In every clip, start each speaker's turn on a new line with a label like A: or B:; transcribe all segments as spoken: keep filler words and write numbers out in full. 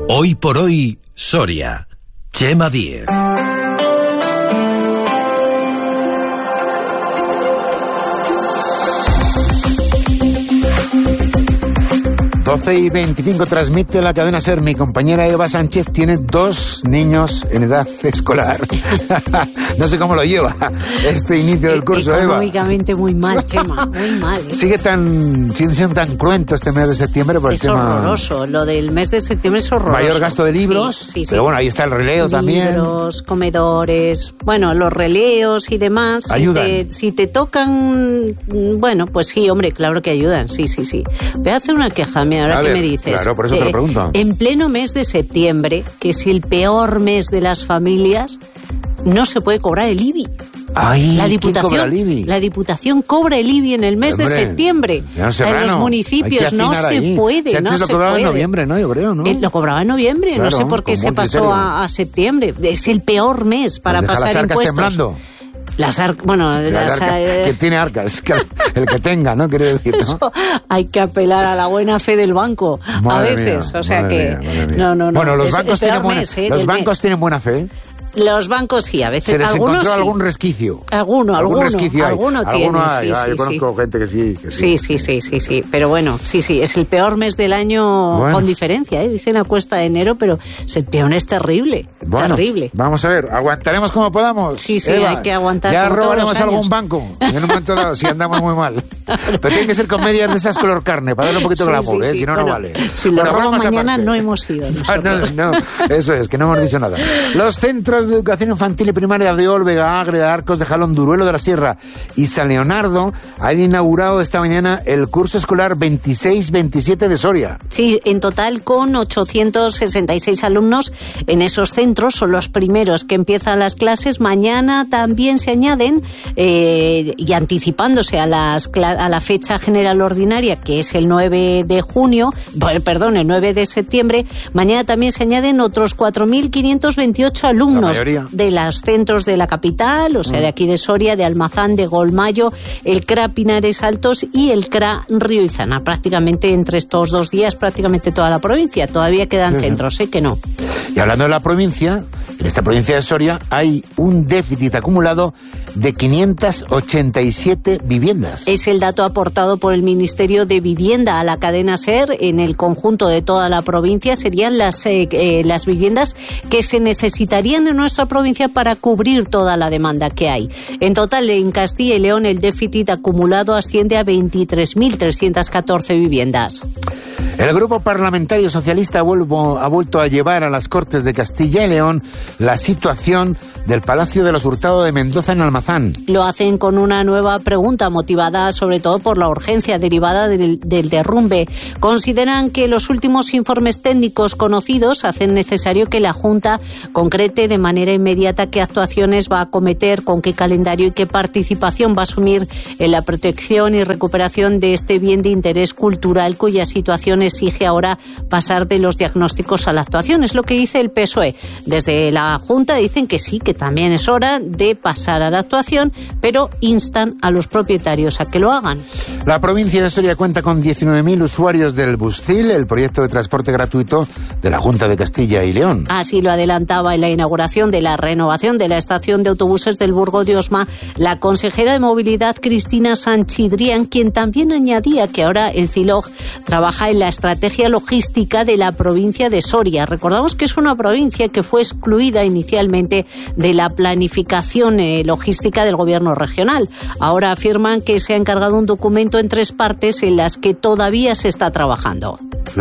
A: Hoy por hoy, Soria. Chema Díez.
B: doce y veinticinco transmite la cadena SER. Mi compañera Eva Sánchez tiene dos niños en edad escolar. No sé cómo lo lleva este inicio del curso, Eva.
C: Económicamente muy mal, Chema, muy mal. ¿eh?
B: Sigue tan, sigue siendo tan cruento este mes de septiembre por el
C: es
B: tema...
C: horroroso, lo del mes de septiembre es horroroso.
B: Mayor gasto de libros, sí, sí, sí. Pero bueno, ahí está el releo
C: libros,
B: también.
C: Libros, comedores, bueno, los releos y demás.
B: Ayudan.
C: Si te, si te tocan, bueno, pues sí, hombre, claro que ayudan, sí, sí, sí. Voy a hacer una queja, mira, ahora
B: a
C: que
B: ver,
C: me dices.
B: Claro, por eso eh, te lo pregunto.
C: En pleno mes de septiembre, que es el peor mes de las familias, no se puede cobrar el I B I.
B: Ay,
C: la Diputación,
B: ¿quién cobra el I B I?
C: La Diputación cobra el I B I en el mes Hombre, de septiembre. En los municipios no se
B: ahí.
C: puede.
B: Si antes
C: no
B: lo
C: se
B: cobraba
C: puede.
B: en noviembre, ¿no? Yo creo, ¿no?
C: Eh, lo cobraba en noviembre, claro, no sé por qué se pasó a, a septiembre. Es el peor mes para
B: pues
C: pasar
B: las arcas
C: impuestos.
B: Temblando.
C: Las arcas, bueno,
B: las
C: las,
B: arcas,
C: eh,
B: que tiene arcas, que el que tenga, ¿no? Quiere decir, ¿no?
C: Eso, hay que apelar a la buena fe del banco
B: madre
C: a veces,
B: mía,
C: o sea que
B: mía,
C: no, no, no.
B: Bueno, los
C: es
B: bancos tienen buena,
C: mes, eh,
B: los bancos
C: mes.
B: tienen buena fe.
C: Los bancos sí, a veces.
B: Se les
C: algunos
B: encontró
C: sí.
B: algún resquicio.
C: Alguno,
B: algún
C: alguno.
B: resquicio hay.
C: Alguno tiene,
B: alguno hay.
C: sí,
B: ah,
C: sí,
B: yo conozco
C: sí.
B: gente que sí, que sí.
C: Sí, sí, sí, sí, sí. Pero bueno, sí, sí, es el peor mes del año bueno. con diferencia, ¿eh? Dicen a cuesta de enero, pero septiembre es terrible,
B: bueno,
C: terrible.
B: Vamos a ver, aguantaremos como podamos.
C: Sí, sí,
B: Eva,
C: hay que aguantar.
B: Ya
C: como
B: robaremos
C: todos los
B: algún banco en un momento dado si andamos muy mal. Pero tiene que ser comedias de esas color carne para darle un poquito de
C: sí,
B: glamour,
C: sí,
B: ¿eh?
C: sí.
B: Si no,
C: bueno,
B: no vale.
C: Si
B: bueno,
C: lo robo mañana
B: aparte.
C: no hemos ido.
B: no, no, eso es, que no hemos dicho nada. Los centros de educación infantil y primaria de Olvega, Ágreda, Arcos de Jalón, Duruelo de la Sierra y San Leonardo han inaugurado esta mañana el curso escolar veintiséis veintisiete de Soria.
C: Sí, en total con ochocientos sesenta y seis alumnos en esos centros, son los primeros que empiezan las clases. Mañana también se añaden, eh, y anticipándose a, las, a la fecha general ordinaria, que es el nueve de junio, perdón, el nueve de septiembre, mañana también se añaden otros cuatro mil quinientos veintiocho alumnos de los centros de la capital, o sea, de aquí de Soria, de Almazán, de Golmayo, el C R A Pinares Altos y el C R A Río Izana. Prácticamente entre estos dos días, prácticamente toda la provincia. Todavía quedan sí, centros, ¿eh? Que no.
B: Y hablando de la provincia, en esta provincia de Soria hay un déficit acumulado de quinientas ochenta y siete viviendas.
C: Es el dato aportado por el Ministerio de Vivienda a la cadena SER. En el conjunto de toda la provincia serían las, eh, eh, las viviendas que se necesitarían en nuestra provincia para cubrir toda la demanda que hay. En total, en Castilla y León, el déficit acumulado asciende a veintitrés mil trescientas catorce viviendas.
B: El Grupo Parlamentario Socialista vuelvo, ha vuelto a llevar a las Cortes de Castilla y León la situación del Palacio de los Hurtado de Mendoza en Almazán.
C: Lo hacen con una nueva pregunta motivada sobre todo por la urgencia derivada del, del derrumbe. Consideran que los últimos informes técnicos conocidos hacen necesario que la Junta concrete de manera inmediata qué actuaciones va a acometer, con qué calendario y qué participación va a asumir en la protección y recuperación de este bien de interés cultural cuya situación exige ahora pasar de los diagnósticos a la actuación. Es lo que dice el P S O E. Desde la Junta dicen que sí, que también es hora de pasar a la actuación, pero instan a los propietarios a que lo hagan.
B: La provincia de Soria cuenta con diecinueve mil usuarios del Buscil, el proyecto de transporte gratuito de la Junta de Castilla y León.
C: Así lo adelantaba en la inauguración de la renovación de la estación de autobuses del Burgo de Osma la consejera de Movilidad Cristina Sanchidrián, quien también añadía que ahora el CILOG trabaja en la estrategia logística de la provincia de Soria. Recordamos que es una provincia que fue excluida inicialmente de la planificación eh, logística del gobierno regional. Ahora afirman que se ha encargado un documento en tres partes en las que todavía se está trabajando.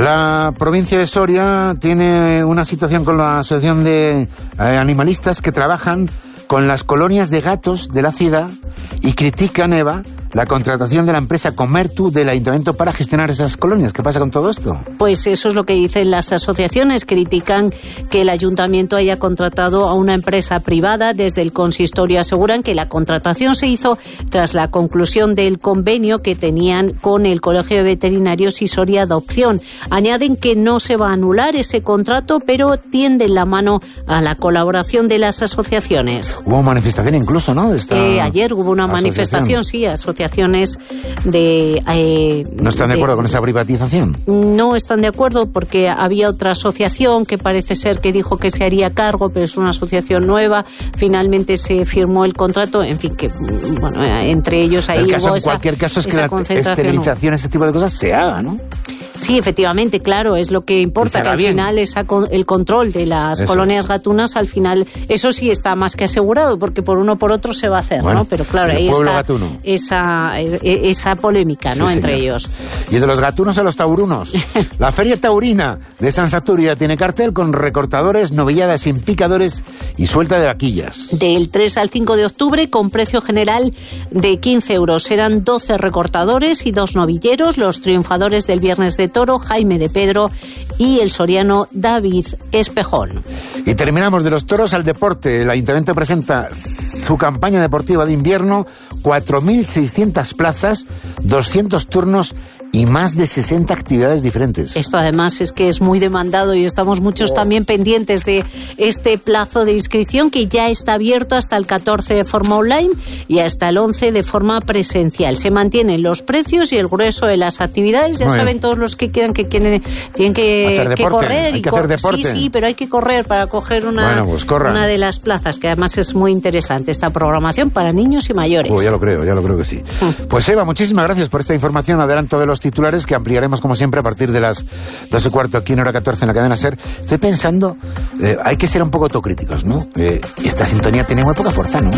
B: La provincia de Soria tiene una situación con la asociación de eh, animalistas que trabajan con las colonias de gatos de la ciudad y critican, Eva, la contratación de la empresa Comertu del Ayuntamiento para gestionar esas colonias. ¿Qué pasa con todo esto?
C: Pues eso es lo que dicen las asociaciones. Critican que el Ayuntamiento haya contratado a una empresa privada. Desde el consistorio aseguran que la contratación se hizo tras la conclusión del convenio que tenían con el Colegio de Veterinarios y Soria Adopción. Añaden que no se va a anular ese contrato, pero tienden la mano a la colaboración de las asociaciones.
B: Hubo manifestación incluso, ¿no? De esta
C: eh, ayer hubo una
B: asociación.
C: manifestación, sí, asociación asociaciones de... Eh,
B: ¿No están de, de acuerdo con esa privatización?
C: No están de acuerdo porque había otra asociación que parece ser que dijo que se haría cargo, pero es una asociación nueva. Finalmente se firmó el contrato, en fin, que bueno, entre ellos ahí
B: el caso,
C: hubo
B: en
C: esa,
B: cualquier caso es que la
C: concentración.
B: Esterilización, ese tipo de cosas se haga, ¿no?
C: Sí, efectivamente, claro, es lo que importa, que al bien. final esa, el control de las eso colonias es. gatunas, al final, eso sí está más que asegurado, porque por uno por otro se va a hacer, bueno, ¿no? Pero claro, ahí está gatuno. esa esa polémica, ¿no? Sí, entre señor. ellos.
B: Y de los gatunos a los taurunos. La Feria Taurina de San Saturia tiene cartel con recortadores, novilladas sin picadores y suelta de vaquillas.
C: Del tres al cinco de octubre, con precio general de quince euros. Serán doce recortadores y dos novilleros, los triunfadores del Viernes de Toro, Jaime de Pedro y el soriano David Espejón.
B: Y terminamos de los toros al deporte. El Ayuntamiento presenta su campaña deportiva de invierno, cuatro mil seiscientas plazas, doscientos turnos y más de sesenta actividades diferentes.
C: Esto además es que es muy demandado y estamos muchos oh. también pendientes de este plazo de inscripción que ya está abierto hasta el catorce de forma online y hasta el once de forma presencial. Se mantienen los precios y el grueso de las actividades. Ya muy saben bien. Todos los que quieran que quieren, tienen que, que correr.
B: Hay
C: y
B: que hacer deporte.
C: Sí, sí, pero hay que correr para coger una,
B: bueno, pues
C: una de las plazas, que además es muy interesante esta programación para niños y mayores.
B: Oh, ya lo creo, ya lo creo que sí. Mm. Pues Eva, muchísimas gracias por esta información. Adelanto de los titulares que ampliaremos como siempre a partir de las dos y cuarto aquí en Hora catorce en la cadena SER. Estoy pensando, eh, hay que ser un poco autocríticos, ¿no? Eh, esta sintonía tenía muy poca fuerza, ¿no?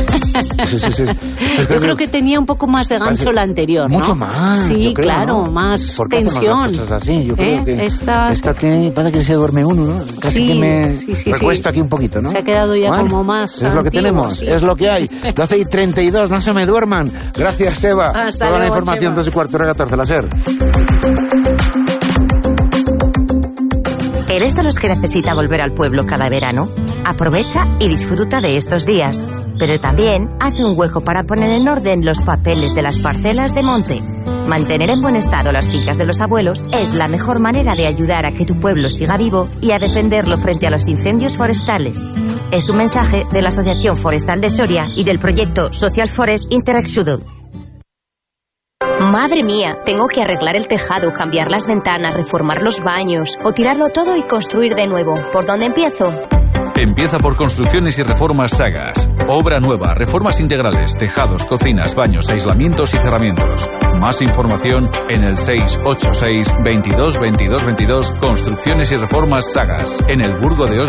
B: sí, sí, sí.
C: Yo creo, creo que tenía un poco más de gancho parece, la anterior, ¿no?
B: Mucho más.
C: Sí,
B: creo,
C: claro,
B: ¿no?
C: más
B: ¿Por qué
C: tensión.
B: Las cosas así? Yo creo
C: ¿Eh?
B: que
C: Estas...
B: esta tiene, parece que se duerme uno, ¿no? Casi
C: sí,
B: que me
C: sí, sí,
B: recuesto
C: sí.
B: aquí un poquito, ¿no?
C: Se ha quedado ya
B: bueno,
C: como más
B: es
C: antiguo,
B: lo que tenemos,
C: sí.
B: es lo que hay. doce y treinta y dos, no se me duerman. Gracias, Eva.
C: Hasta
B: Toda
C: luego,
B: la información,
C: Chema.
B: dos y cuarto, Hora catorce, la SER.
D: ¿Eres de los que necesita volver al pueblo cada verano? Aprovecha y disfruta de estos días. Pero también hace un hueco para poner en orden los papeles de las parcelas de monte. Mantener en buen estado las fincas de los abuelos es la mejor manera de ayudar a que tu pueblo siga vivo y a defenderlo frente a los incendios forestales. Es un mensaje de la Asociación Forestal de Soria y del proyecto Social Forest Interexudel.
E: Madre mía, tengo que arreglar el tejado, cambiar las ventanas, reformar los baños o tirarlo todo y construir de nuevo. ¿Por dónde empiezo?
F: Empieza por Construcciones y Reformas Sagas. Obra nueva, reformas integrales, tejados, cocinas, baños, aislamientos y cerramientos. Más información en el seis ocho seis, veintidós, veintidós, veintidós. Construcciones y Reformas Sagas, en el Burgo de Osma.